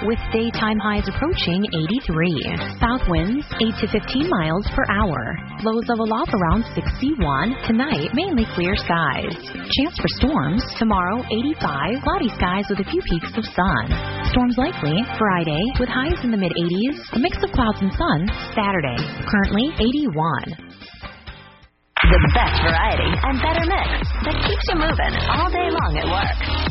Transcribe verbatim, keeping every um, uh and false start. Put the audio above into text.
with daytime highs approaching eighty-three. South winds eight to fifteen miles per hour. Lows level off around sixty-one. Tonight, mainly clear skies. Chance for storms. Tomorrow, eighty-five. Cloudy skies with a few peaks of sun. Storms likely Friday with highs in the mid-eighties. A mix of clouds and sun Saturday. Currently eighty-one. The best variety and better mix that keeps you moving all day long at work.